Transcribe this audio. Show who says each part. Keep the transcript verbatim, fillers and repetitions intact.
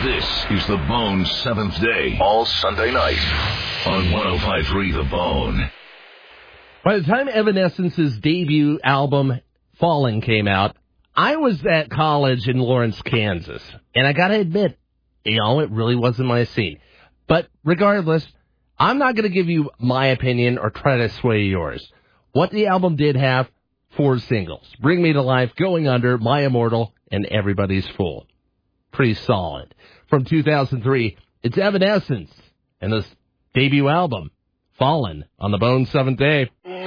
Speaker 1: This is The Bone's Seventh Day, all Sunday night on one oh five point three The Bone.
Speaker 2: By the time Evanescence's debut album, Fallen, came out, I was at college in Lawrence, Kansas. And I gotta admit, you know, it really wasn't my scene. But regardless, I'm not gonna give you my opinion or try to sway yours. What the album did have, four singles. Bring Me to Life, Going Under, My Immortal, and Everybody's Fool. Pretty solid. From two thousand three, it's Evanescence and this debut album, Fallen, on the Bone Seventh Day.